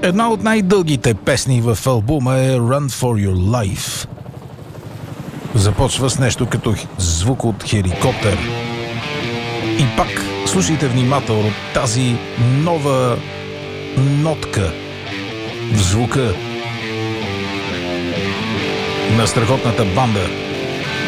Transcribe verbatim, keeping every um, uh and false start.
Една от най-дългите песни в албума е Run for Your Life. Започва с нещо като звук от хеликоптер. И пак слушайте внимателно тази нова нотка в звука на страхотната банда